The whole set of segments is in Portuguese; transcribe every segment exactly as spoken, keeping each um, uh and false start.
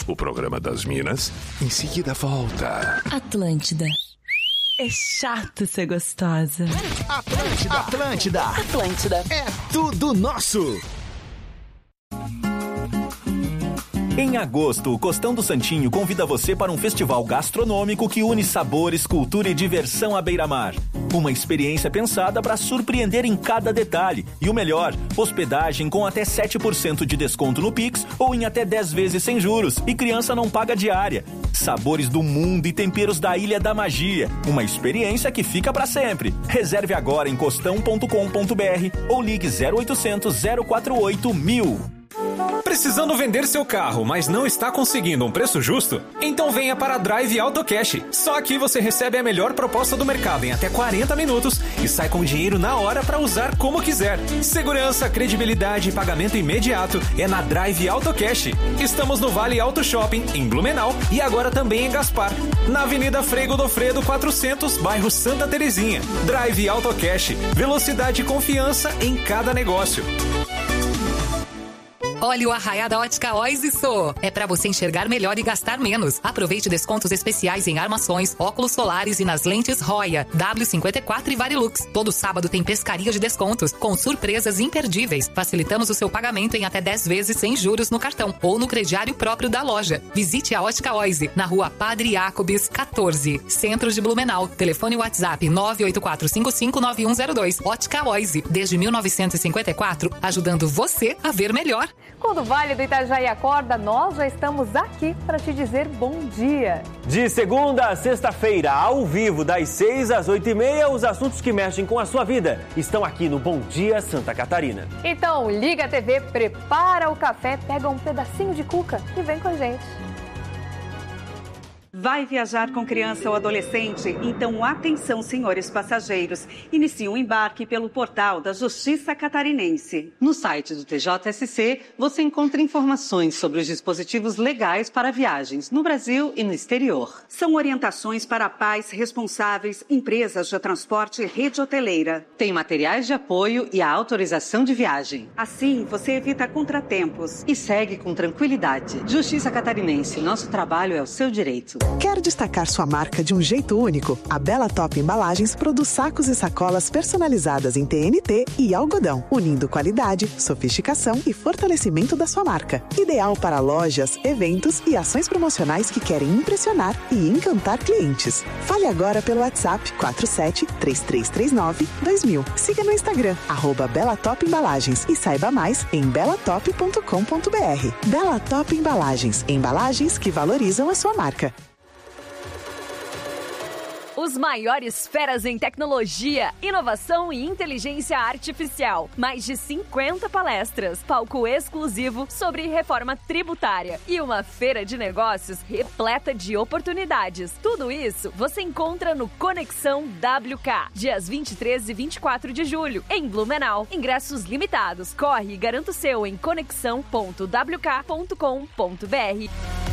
o programa das Minas, em seguida volta. Atlântida. É chato ser gostosa. Atlântida. Atlântida. Atlântida. É tudo nosso. Em agosto, o Costão do Santinho convida você para um festival gastronômico que une sabores, cultura e diversão à beira-mar. Uma experiência pensada para surpreender em cada detalhe. E o melhor, hospedagem com até sete por cento de desconto no Pix ou em até dez vezes sem juros. E criança não paga diária. Sabores do mundo e temperos da Ilha da Magia. Uma experiência que fica para sempre. Reserve agora em costão ponto com ponto b r ou ligue zero oitocentos, zero quatro oito, mil. Precisando vender seu carro, mas não está conseguindo um preço justo? Então venha para a Drive Auto Cash. Só aqui você recebe a melhor proposta do mercado em até quarenta minutos e sai com dinheiro na hora para usar como quiser. Segurança, credibilidade e pagamento imediato é na Drive Auto Cash. Estamos no Vale Auto Shopping, em Blumenau, e agora também em Gaspar, na Avenida Frei Godofredo quatrocentos, bairro Santa Terezinha. Drive Auto Cash. Velocidade e confiança em cada negócio. Olha o Arraiá da Ótica Oise Sô. É pra você enxergar melhor e gastar menos. Aproveite descontos especiais em armações, óculos solares e nas lentes Roya, W cinquenta e quatro e Varilux. Todo sábado tem pescaria de descontos, com surpresas imperdíveis. Facilitamos o seu pagamento em até dez vezes sem juros no cartão ou no crediário próprio da loja. Visite a Ótica Oise, na rua Padre Jacobs, quatorze, Centro de Blumenau. Telefone WhatsApp nove oito quatro cinco cinco nove um zero dois. Ótica Oise, desde mil novecentos e cinquenta e quatro, ajudando você a ver melhor. Quando o Vale do Itajaí acorda, nós já estamos aqui para te dizer bom dia. De segunda a sexta-feira, ao vivo, das seis às oito e meia, os assuntos que mexem com a sua vida estão aqui no Bom Dia Santa Catarina. Então, liga a T V, prepara o café, pega um pedacinho de cuca e vem com a gente. Vai viajar com criança ou adolescente? Então, atenção, senhores passageiros. Inicie o embarque pelo portal da Justiça Catarinense. No site do T J S C, você encontra informações sobre os dispositivos legais para viagens no Brasil e no exterior. São orientações para pais responsáveis, empresas de transporte e rede hoteleira. Tem materiais de apoio e a autorização de viagem. Assim, você evita contratempos. E segue com tranquilidade. Justiça Catarinense, nosso trabalho é o seu direito. Quer destacar sua marca de um jeito único? A Bela Top Embalagens produz sacos e sacolas personalizadas em T N T e algodão, unindo qualidade, sofisticação e fortalecimento da sua marca. Ideal para lojas, eventos e ações promocionais que querem impressionar e encantar clientes. Fale agora pelo WhatsApp quatro sete três três três nove dois mil. Siga no Instagram, arroba Bela Top Embalagens e saiba mais em bela top ponto com ponto b r. Bela Top Embalagens, embalagens que valorizam a sua marca. Os maiores feras em tecnologia, inovação e inteligência artificial. Mais de cinquenta palestras, palco exclusivo sobre reforma tributária e uma feira de negócios repleta de oportunidades. Tudo isso você encontra no Conexão W K, dias vinte e três e vinte e quatro de julho, em Blumenau. Ingressos limitados. Corre e garanta o seu em conexão ponto w k ponto com ponto b r.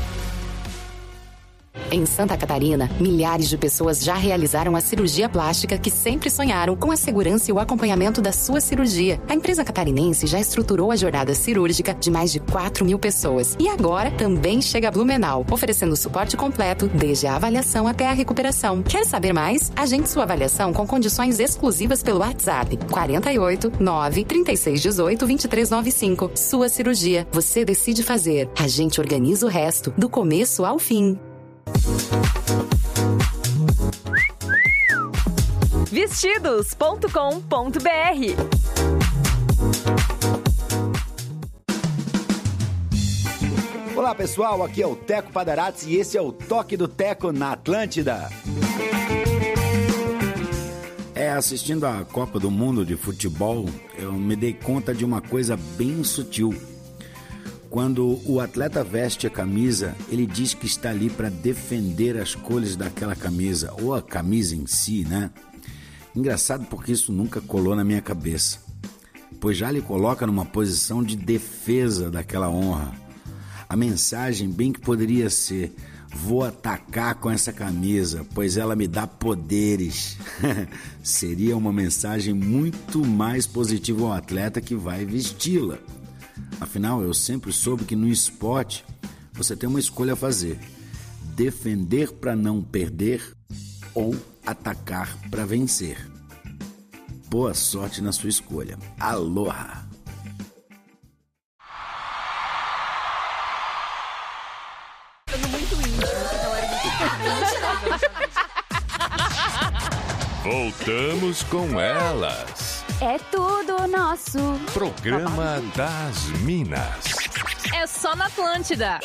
Em Santa Catarina, milhares de pessoas já realizaram a cirurgia plástica que sempre sonharam, com a segurança e o acompanhamento da sua cirurgia. A empresa catarinense já estruturou a jornada cirúrgica de mais de quatro mil pessoas. E agora também chega a Blumenau, oferecendo suporte completo, desde a avaliação até a recuperação. Quer saber mais? Agende sua avaliação com condições exclusivas pelo WhatsApp quarenta e oito, nove, trinta e seis, dezoito, vinte e três, noventa e cinco. Sua cirurgia, você decide fazer. A gente organiza o resto, do começo ao fim. vestidos ponto com ponto b r. Olá pessoal, aqui é o Teco Padarates e esse é o Toque do Teco na Atlântida. É, assistindo a Copa do Mundo de Futebol, eu me dei conta de uma coisa bem sutil. Quando o atleta veste a camisa, ele diz que está ali para defender as cores daquela camisa, ou a camisa em si, né? Engraçado porque isso nunca colou na minha cabeça, pois já lhe coloca numa posição de defesa daquela honra. A mensagem bem que poderia ser: vou atacar com essa camisa, pois ela me dá poderes. Seria uma mensagem muito mais positiva ao atleta que vai vesti-la. Afinal, eu sempre soube que no esporte Você tem uma escolha a fazer: defender para não perder ou atacar para vencer. Boa sorte na sua escolha. Aloha! Voltamos com elas. É tudo nosso. Programa das Minas. É só na Atlântida.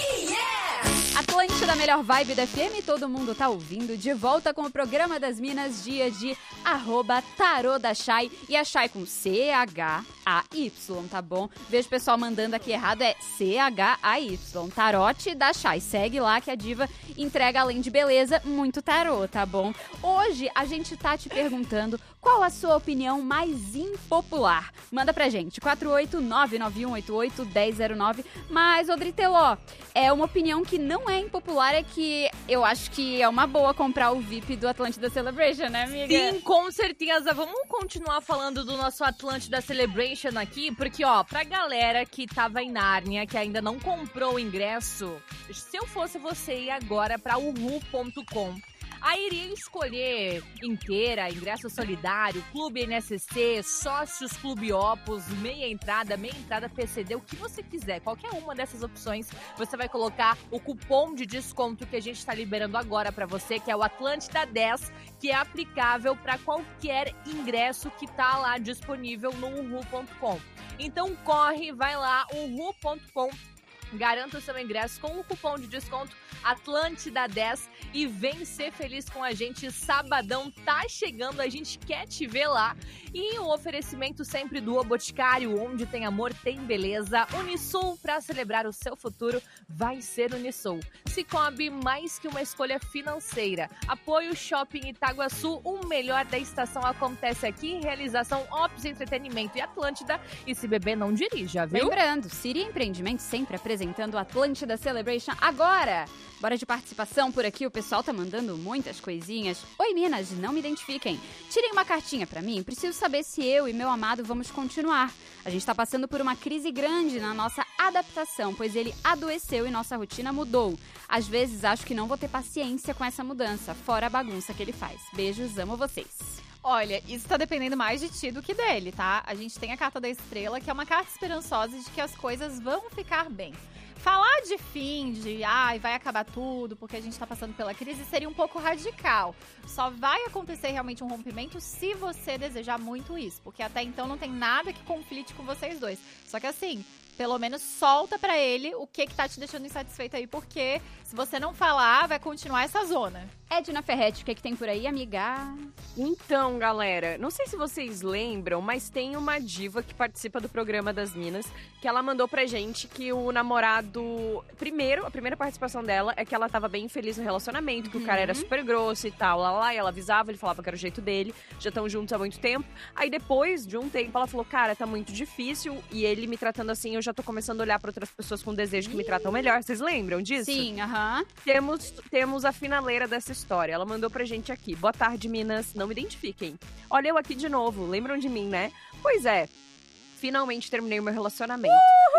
Atlântida, melhor vibe da F M, todo mundo tá ouvindo. De volta com o programa das Minas, dia de arroba tarô da Chay. E a Chay com C H A Y, tá bom? Vejo o pessoal mandando aqui errado, é C H A Y. Tarote da Chay. Segue lá que a diva entrega, além de beleza, muito tarô, tá bom? Hoje a gente tá te perguntando qual a sua opinião mais impopular. Manda pra gente, quatro oito nove nove um oito oito um zero zero nove. Mas, Odriteló, é uma opinião que não é impopular, é que eu acho que é uma boa comprar o V I P do Atlântida Celebration, né, amiga? Sim, com certeza. Vamos continuar falando do nosso Atlântida Celebration aqui, porque, ó, pra galera que tava em Nárnia, que ainda não comprou o ingresso, se eu fosse você ir agora pra uhu ponto com, aí iria escolher inteira, ingresso solidário, clube N S C, sócios Clube Opus, meia entrada, meia entrada P C D, o que você quiser. Qualquer uma dessas opções, você vai colocar o cupom de desconto que a gente está liberando agora para você, que é o Atlântida dez, que é aplicável para qualquer ingresso que tá lá disponível no uhu ponto com. Então corre, vai lá, uhu ponto com. Garanta o seu ingresso com o cupom de desconto Atlântida dez e vem ser feliz com a gente. Sabadão tá chegando, a gente quer te ver lá. E o oferecimento sempre do O Boticário, onde tem amor, tem beleza. Unisul, para celebrar o seu futuro, vai ser Unisul. Cicobi, mais que uma escolha financeira. Apoio Shopping Itaguaçu, o melhor da estação acontece aqui. Realização Ops Entretenimento e Atlântida. E se beber, não dirija, viu? Lembrando, Siri Empreendimentos sempre apresentando o Atlântida Celebration agora. Bora de participação por aqui, o pessoal tá mandando muitas coisinhas. Oi, Minas, não me identifiquem. Tirem uma cartinha pra mim, preciso saber se eu e meu amado vamos continuar. A gente tá passando por uma crise grande na nossa adaptação, pois ele adoeceu e nossa rotina mudou. Às vezes acho que não vou ter paciência com essa mudança, fora a bagunça que ele faz. Beijos, amo vocês. Olha, isso tá dependendo mais de ti do que dele, tá? A gente tem a carta da estrela, que é uma carta esperançosa de que as coisas vão ficar bem. Falar de fim, de ai, vai acabar tudo porque a gente tá passando pela crise, seria um pouco radical. Só vai acontecer realmente um rompimento se você desejar muito isso, porque até então não tem nada que conflite com vocês dois. Só que assim, pelo menos solta pra ele o que que tá te deixando insatisfeito aí, porque se você não falar, vai continuar essa zona. Edna Ferretti, o que que tem por aí, amiga? Então, galera, não sei se vocês lembram, mas tem uma diva que participa do programa das Minas, que ela mandou pra gente que o namorado... Primeiro, a primeira participação dela é que ela tava bem feliz no relacionamento, que uhum. o cara era super grosso e tal, lá, lá, e ela avisava, ele falava que era o jeito dele, já estão juntos há muito tempo. Aí depois de um tempo, ela falou, cara, tá muito difícil, e ele me tratando assim, eu já tô começando a olhar pra outras pessoas com desejo que me tratam melhor. Vocês lembram disso? Sim, aham. Uh-huh. Temos, temos a finaleira dessa história. Ela mandou pra gente aqui. Boa tarde, Minas. Não me identifiquem. Olha eu aqui de novo. Lembram de mim, né? Pois é. Finalmente terminei o meu relacionamento.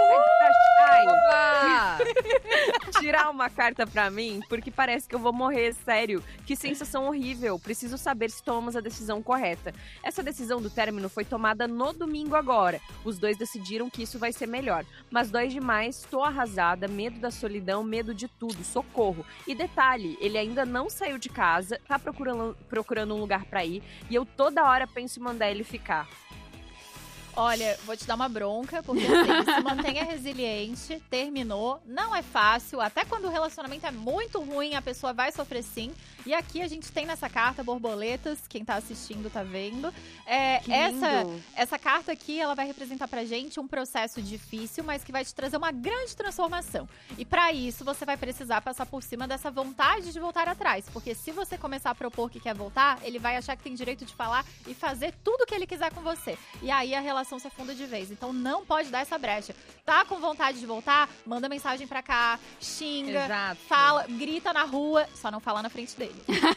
Tirar uma carta pra mim, porque parece que eu vou morrer, sério. Que sensação horrível. Preciso saber se tomamos a decisão correta. Essa decisão do término foi tomada no domingo agora. Os dois decidiram que isso vai ser melhor. Mas dói demais, tô arrasada, medo da solidão, medo de tudo, socorro. E detalhe, ele ainda não saiu de casa, tá procurando, procurando um lugar pra ir, e eu toda hora penso em mandar ele ficar. Olha, vou te dar uma bronca, porque assim, se mantenha resiliente, terminou, não é fácil, até quando o relacionamento é muito ruim, a pessoa vai sofrer sim. E aqui a gente tem nessa carta borboletas, quem tá assistindo tá vendo. É, essa, essa carta aqui, ela vai representar pra gente um processo difícil, mas que vai te trazer uma grande transformação. E pra isso, você vai precisar passar por cima dessa vontade de voltar atrás, porque se você começar a propor que quer voltar, ele vai achar que tem direito de falar e fazer tudo o que ele quiser com você. E aí a relação relação se afunda de vez. Então não pode dar essa brecha. Tá com vontade de voltar? Manda mensagem pra cá, xinga, Exato. fala, grita na rua, só não fala na frente dele.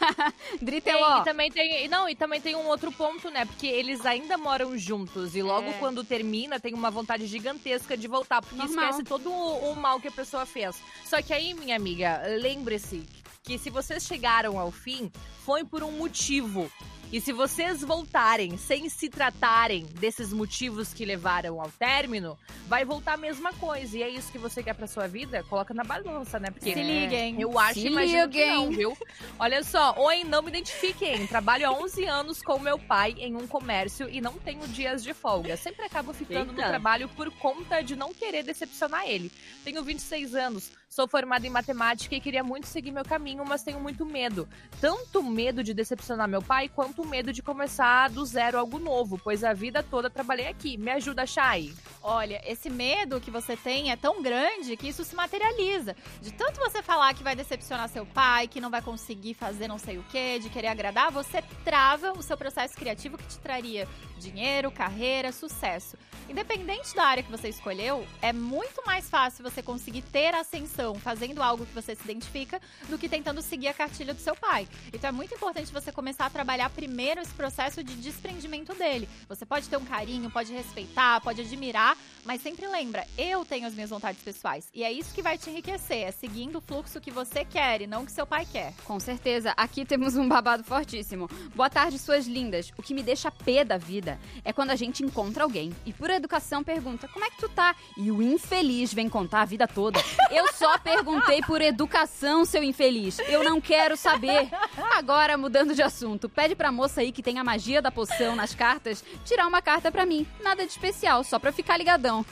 Driteló. E também tem, não, e também tem um outro ponto, né? Porque eles ainda moram juntos e logo É. quando termina tem uma vontade gigantesca de voltar, porque Normal. esquece todo o, o mal que a pessoa fez. Só que aí, minha amiga, lembre-se que se vocês chegaram ao fim, foi por um motivo. E se vocês voltarem sem se tratarem desses motivos que levaram ao término, vai voltar a mesma coisa. E é isso que você quer pra sua vida? Coloca na balança, né? Porque Se liguem. eu acho, Se imagino que não, liguem. viu? Olha só, oi, não me identifiquem. Trabalho há onze anos com meu pai em um comércio e não tenho dias de folga. Sempre acabo ficando Eita. no trabalho por conta de não querer decepcionar ele. Tenho vinte e seis anos, sou formada em matemática e queria muito seguir meu caminho, mas tenho muito medo. Tanto medo de decepcionar meu pai, quanto medo de começar do zero algo novo, pois a vida toda trabalhei aqui. Me ajuda, Chay. Olha, esse medo que você tem é tão grande que isso se materializa. De tanto você falar que vai decepcionar seu pai, que não vai conseguir fazer não sei o quê, de querer agradar, você trava o seu processo criativo que te traria dinheiro, carreira, sucesso. Independente da área que você escolheu, é muito mais fácil você conseguir ter ascensão fazendo algo que você se identifica do que tentando seguir a cartilha do seu pai. Então é muito importante você começar a trabalhar primeiro esse processo de desprendimento dele. Você pode ter um carinho, pode respeitar, pode admirar, mas sempre lembra, eu tenho as minhas vontades pessoais. E é isso que vai te enriquecer, é seguindo o fluxo que você quer e não o que seu pai quer. Com certeza, aqui temos um babado fortíssimo. Boa tarde, suas lindas. O que me deixa pé da vida é quando a gente encontra alguém e por educação pergunta, como é que tu tá? E o infeliz vem contar a vida toda. Eu só perguntei por educação, seu infeliz. Eu não quero saber. Agora, mudando de assunto, pede pra moça aí que tem a magia da poção nas cartas tirar uma carta pra mim. Nada de especial, só pra ficar ligadão.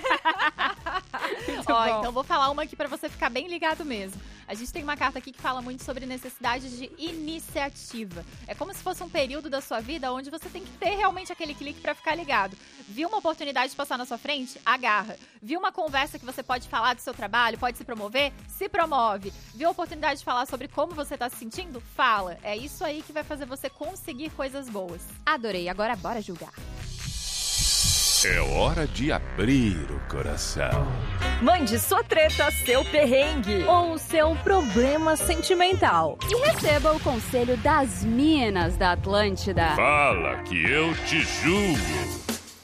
Ó, bom. então vou falar uma aqui pra você ficar bem ligado mesmo. A gente tem uma carta aqui que fala muito sobre necessidade de iniciativa. É como se fosse um período da sua vida onde você tem que ter realmente aquele clique pra ficar ligado. Viu uma oportunidade de passar na sua frente? Agarra. Viu uma conversa que você pode falar do seu trabalho, pode se promover? Se promove. Viu a oportunidade de falar sobre como você tá se sentindo? Fala. É isso aí que vai fazer você conseguir coisas boas. Adorei, agora bora julgar. É hora de abrir o coração. Mande sua treta, seu perrengue ou seu problema sentimental. E receba o conselho das minas da Atlântida. Fala que eu te julgo.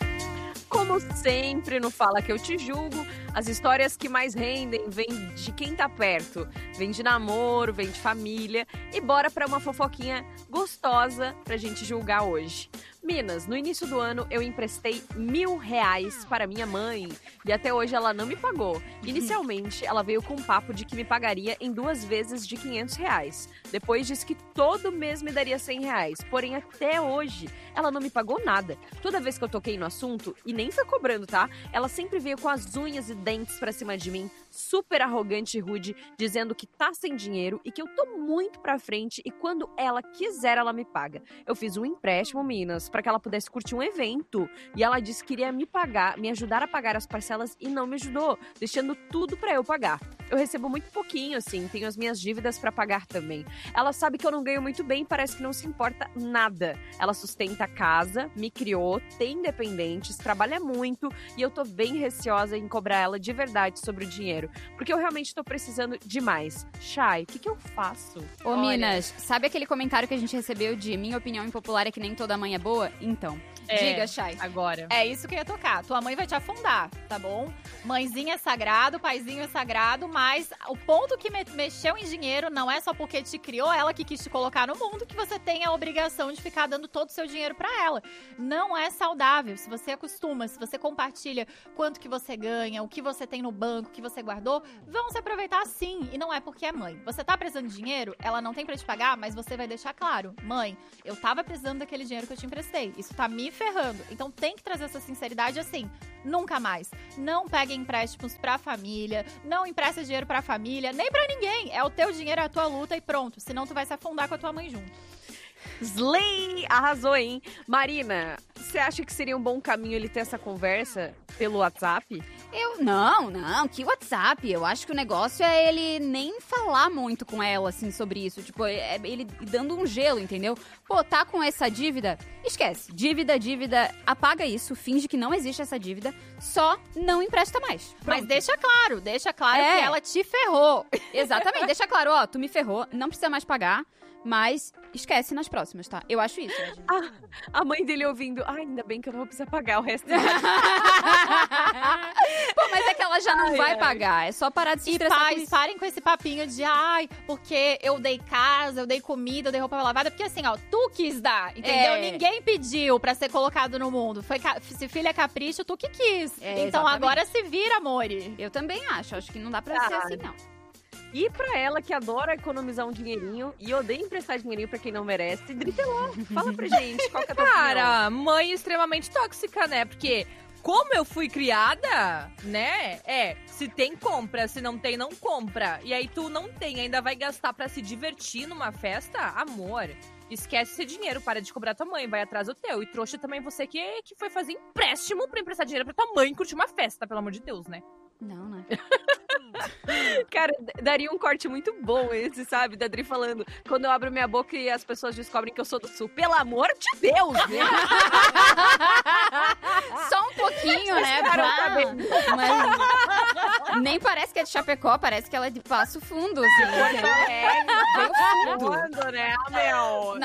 Como sempre, no Fala Que Eu Te Julgo, as histórias que mais rendem vêm de quem tá perto. Vem de namoro, vem de família. E bora pra uma fofoquinha gostosa pra gente julgar hoje. Minas, no início do ano eu emprestei mil reais para minha mãe e até hoje ela não me pagou. Inicialmente, ela veio com um papo de que me pagaria em duas vezes de quinhentos reais. Depois disse que todo mês me daria cem reais. Porém, até hoje, ela não me pagou nada. Toda vez que eu toquei no assunto, e nem foi cobrando, tá? Ela sempre veio com as unhas e dentes pra cima de mim, super arrogante e rude, dizendo que tá sem dinheiro e que eu tô muito pra frente e quando ela quiser, ela me paga. Eu fiz um empréstimo, Minas, pra que ela pudesse curtir um evento. E ela disse que queria me pagar, me ajudar a pagar as parcelas e não me ajudou, deixando tudo pra eu pagar. Eu recebo muito pouquinho, assim, tenho as minhas dívidas pra pagar também. Ela sabe que eu não ganho muito bem, parece que não se importa nada. Ela sustenta a casa, me criou, tem independentes, trabalha muito e eu tô bem receosa em cobrar ela de verdade sobre o dinheiro, porque eu realmente tô precisando demais. Chay, o que que eu faço? Ô, Olha. Minas, sabe aquele comentário que a gente recebeu de minha opinião impopular é que nem toda mãe é boa? Então, É, diga, Chay. Agora. É isso que eu ia tocar. Tua mãe vai te afundar, tá bom? Mãezinha é sagrado, paizinho é sagrado, mas o ponto que me- mexeu em dinheiro não é só porque te criou, ela que quis te colocar no mundo, que você tem a obrigação de ficar dando todo o seu dinheiro pra ela. Não é saudável. Se você acostuma, se você compartilha quanto que você ganha, o que você tem no banco, o que você guardou, vão se aproveitar sim. E não é porque é mãe. Você tá precisando de dinheiro, ela não tem pra te pagar, mas você vai deixar claro. Mãe, eu tava precisando daquele dinheiro que eu te emprestei. Isso tá me ferrando. Então tem que trazer essa sinceridade assim. Nunca mais. Não pegue empréstimos pra família, não empreste dinheiro pra família, nem pra ninguém. É o teu dinheiro, é a tua luta e pronto. Senão tu vai se afundar com a tua mãe junto. Slay! Arrasou, hein? Marina, você acha que seria um bom caminho ele ter essa conversa pelo WhatsApp? Eu, não, não, que WhatsApp. Eu acho que o negócio é ele nem falar muito com ela, assim, sobre isso. Tipo, é ele dando um gelo, entendeu? Pô, tá com essa dívida? Esquece. Dívida, dívida, apaga isso, finge que não existe essa dívida, só não empresta mais. Pronto. Mas deixa claro, deixa claro É. que ela te ferrou. Exatamente, deixa claro, ó, tu me ferrou, não precisa mais pagar, mas esquece nas próximas, tá? Eu acho isso, Edna. A, a mãe dele ouvindo, ai, ainda bem que eu não vou precisar pagar o resto. Pô, mas é que ela já não Ai, vai ai. pagar, é só parar de se E estressar com pais, isso. parem com esse papinho de, ai, porque eu dei casa, eu dei comida, eu dei roupa lavada. Porque assim, ó, tu quis dar, entendeu? É. Ninguém pediu pra ser colocado no mundo. Foi ca- se filho é capricho, tu que quis. É, então exatamente. agora se vira, amore. Eu também acho, acho que não dá pra Ah. ser assim, não. E pra ela, que adora economizar um dinheirinho e odeia emprestar dinheirinho pra quem não merece, dritelou. Fala pra gente, qual que é a tua opinião? Cara, mãe extremamente tóxica, né? Porque como eu fui criada, né? É, se tem, compra. Se não tem, não compra. E aí tu não tem, ainda vai gastar pra se divertir numa festa? Amor, esquece esse dinheiro, para de cobrar tua mãe, vai atrás do teu. E trouxa também você que, que foi fazer empréstimo pra emprestar dinheiro pra tua mãe curtir uma festa, pelo amor de Deus, né? Não, né? Cara, d- daria um corte muito bom esse, sabe? Da Dri falando, quando eu abro minha boca e as pessoas descobrem que eu sou do Sul. Pelo amor de Deus, né? Só um pouquinho, né? Esperaram Bah, saber. mas nem parece que é de Chapecó, parece que ela é de Passo Fundo, assim. É, Bem fundo. quando, né? Ah, meu.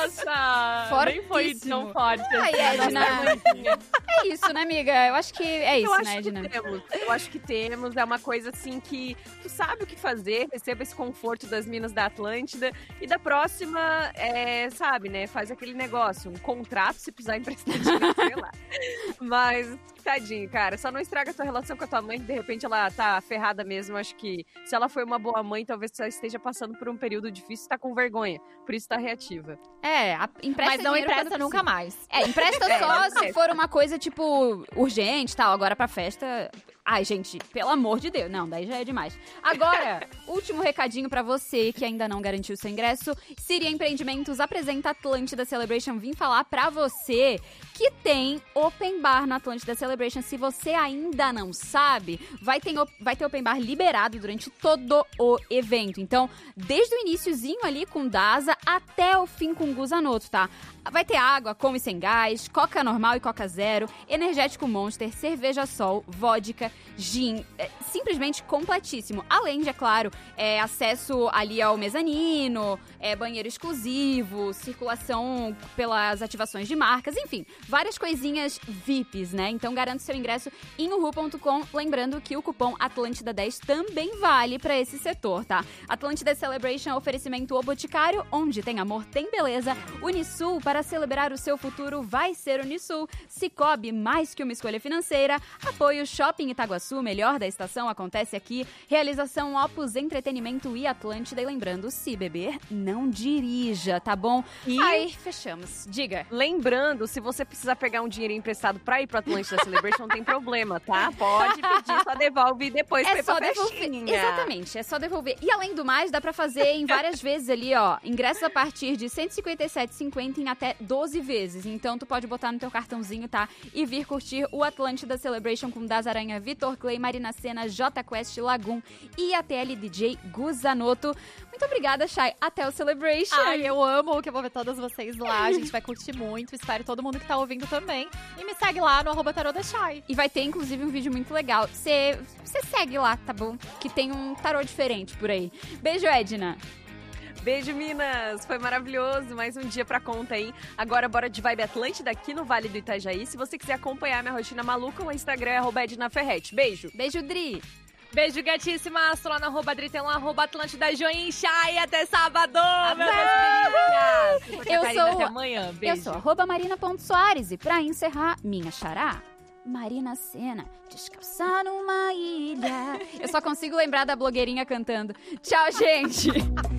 Nossa, nem foi fortíssimo. tão forte. Ai, assim, Edna. É isso, né, amiga? Eu acho que é isso, eu acho né, que Edna? temos. Eu acho que temos. É uma coisa assim que tu sabe o que fazer, receba esse conforto das minas da Atlântida. E da próxima, é, sabe, né? Faz aquele negócio, um contrato, se precisar emprestar dinheiro, sei lá. Mas, tadinho, cara. Só não estraga a tua relação com a tua mãe, que de repente ela tá ferrada mesmo. Acho que se ela foi uma boa mãe, talvez ela esteja passando por um período difícil e tá com vergonha. Por isso tá reativa. É, a- empresta Mas não dinheiro empresta quando nunca precisa. mais. É, empresta É, só não se empresta. for uma coisa, tipo, urgente e tal. Agora pra festa... Ai, gente, pelo amor de Deus. Não, daí já é demais. Agora, último recadinho pra você que ainda não garantiu seu ingresso. Siria Empreendimentos apresenta Atlântida Celebration. Vim falar pra você que tem Open Bar na Atlântida Celebration. Se você ainda não sabe, vai ter, op- vai ter Open Bar liberado durante todo o evento. Então, desde o iniciozinho ali com Daza até o fim com Guzanoto, tá? Vai ter água com e sem gás, coca normal e coca zero, energético Monster, cerveja Sol, vodka, gin, é simplesmente completíssimo. Além de, é claro, é, acesso ali ao mezanino, é, banheiro exclusivo, circulação pelas ativações de marcas, enfim, várias coisinhas V I Ps, né? Então garante seu ingresso em uhu ponto com, lembrando que o cupom Atlântida dez também vale para esse setor, tá? Atlântida Celebration, oferecimento O Boticário, onde tem amor, tem beleza. Unisul, para celebrar o seu futuro, vai ser Unisul. Cicobi, mais que uma escolha financeira. Apoio Shopping Itaguaçu, melhor da estação, acontece aqui. Realização Opus Entretenimento e Atlântida. E lembrando, se beber, não dirija, tá bom? E- Aí, fechamos. Diga. Lembrando, se você precisar pegar um dinheiro emprestado pra ir pro Atlântida Celebration, não tem problema, tá? Pode pedir, só devolve e depois É vai só pra devolver. festinha. Exatamente, é só devolver. E além do mais, dá pra fazer em várias vezes ali, ó. Ingressos a partir de cento e cinquenta e sete reais e cinquenta centavos em até doze vezes. Então tu pode botar no teu cartãozinho, tá? E vir curtir o Atlântida Celebration com Das Aranha, Vitor Clay, Marina Sena, J Quest, Lagoon e a T L D J Guzanoto. Muito obrigada, Chay. Até o Celebration. Ai, eu amo que eu vou ver todas vocês lá. A gente vai curtir muito. Espero todo mundo que tá ouvindo também. E me segue lá no arroba tarô da Chay. E vai ter, inclusive, um vídeo muito legal. Você segue lá, tá bom? Que tem um tarô diferente por aí. Beijo, Edna. Beijo, Minas! Foi maravilhoso, mais um dia pra conta, hein? Agora bora de Vibe Atlântida aqui no Vale do Itajaí. Se você quiser acompanhar minha rotina maluca, o Instagram é arroba Edna Ferretti. Beijo! Beijo, Dri! Beijo, gatíssimas. Tô lá no arroba Dri, tem lá arroba Atlântida Joincha. E até sábado, meu Deus, Eu sou, até amanhã. Beijo. eu sou arroba marina.soares. E pra encerrar, minha xará, Marina Sena, descalçar numa ilha. Eu só consigo lembrar da blogueirinha cantando. Tchau, gente!